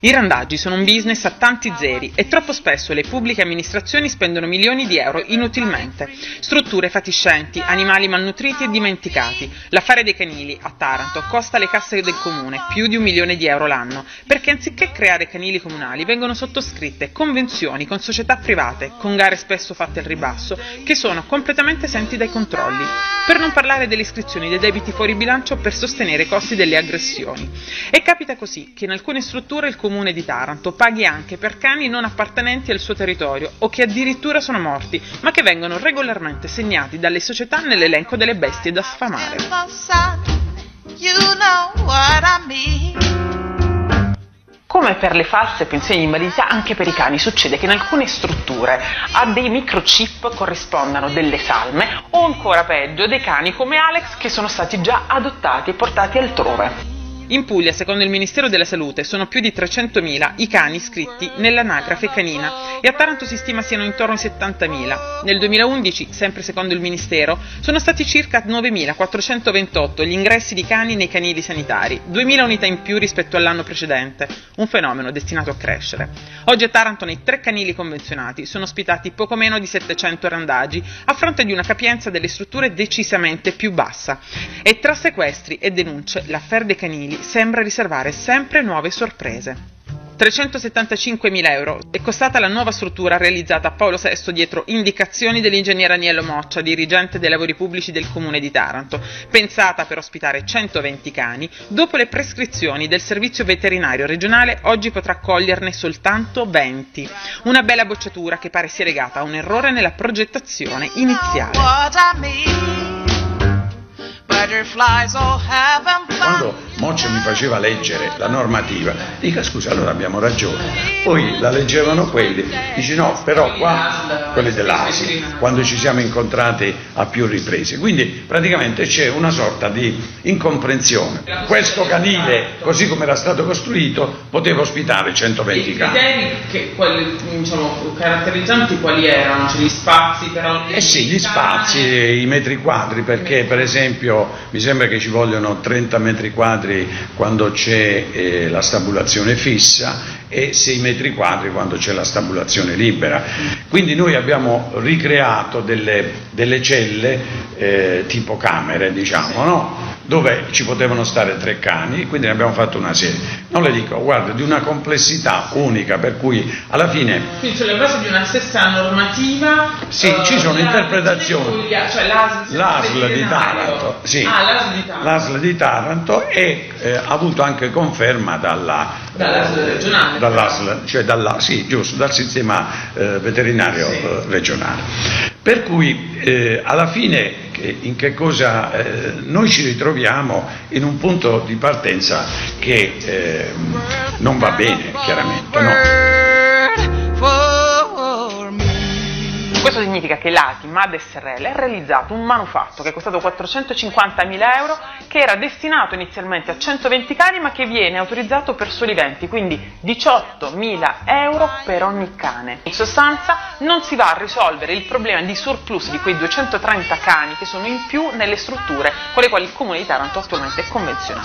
I randaggi sono un business a tanti zeri e troppo spesso le pubbliche amministrazioni spendono milioni di euro inutilmente. Strutture fatiscenti, animali malnutriti e dimenticati. L'affare dei canili a Taranto costa alle casse del comune più di 1 milione di euro l'anno, perché anziché creare canili comunali vengono sottoscritte convenzioni con società private, con gare spesso fatte al ribasso, che sono completamente esenti dai controlli. Per non parlare delle iscrizioni dei debiti fuori bilancio per sostenere i costi delle aggressioni. E capita così che in alcune strutture il comune di Taranto paghi anche per cani non appartenenti al suo territorio o che addirittura sono morti, ma che vengono regolarmente segnati dalle società nell'elenco delle bestie da sfamare. Come per le false pensioni di invalidità, anche per i cani succede che in alcune strutture a dei microchip corrispondano delle salme o ancora peggio dei cani come Alex che sono stati già adottati e portati altrove. In Puglia, secondo il Ministero della Salute, sono più di 300.000 i cani iscritti nell'anagrafe canina e a Taranto si stima siano intorno ai 70.000. Nel 2011, sempre secondo il Ministero, sono stati circa 9.428 gli ingressi di cani nei canili sanitari, 2.000 unità in più rispetto all'anno precedente, un fenomeno destinato a crescere. Oggi a Taranto, nei 3 canili convenzionati, sono ospitati poco meno di 700 randagi, a fronte di una capienza delle strutture decisamente più bassa. E tra sequestri e denunce, l'affaire dei canili sembra riservare sempre nuove sorprese. 375.000 euro è costata la nuova struttura realizzata a Paolo VI dietro indicazioni dell'ingegnere Aniello Moccia, dirigente dei lavori pubblici del comune di Taranto, pensata per ospitare 120 cani. Dopo le prescrizioni del servizio veterinario regionale, oggi potrà accoglierne soltanto 20. Una bella bocciatura che pare sia legata a un errore nella progettazione iniziale. Quando Moccia mi faceva leggere la normativa, dica scusa, allora abbiamo ragione. Poi la leggevano quelli, dice no, però qua, quelli dell'ASI, quando ci siamo incontrati a più riprese. Quindi praticamente c'è una sorta di incomprensione. Questo canile, così come era stato costruito, poteva ospitare 120 cani. I criteri caratterizzanti quali erano? Cioè gli spazi però? Sì, gli spazi, i metri quadri, perché per esempio mi sembra che ci vogliono 30 metri quadri quando c'è la stabulazione fissa e 6 metri quadri quando c'è la stabulazione libera. Quindi noi abbiamo ricreato delle celle tipo camere, diciamo, no? Dove ci potevano stare 3 cani, quindi ne abbiamo fatto una serie. Non le dico, guarda, di una complessità unica, per cui alla fine... Quindi sulla base di una stessa normativa... Sì, ci sono interpretazioni. Cioè l'ASL di Taranto, sì, l'ASL di Taranto e ha avuto anche conferma dall'ASL regionale. Dal sistema veterinario regionale. Per cui alla fine in che cosa noi ci ritroviamo in un punto di partenza che non va bene, chiaramente, no? Questo significa che l'ASI MAD SRL ha realizzato un manufatto che è costato 450.000 euro, che era destinato inizialmente a 120 cani ma che viene autorizzato per soli 20, quindi 18.000 euro per ogni cane. In sostanza non si va a risolvere il problema di surplus di quei 230 cani che sono in più nelle strutture con le quali il comune di Taranto attualmente è convenzionato.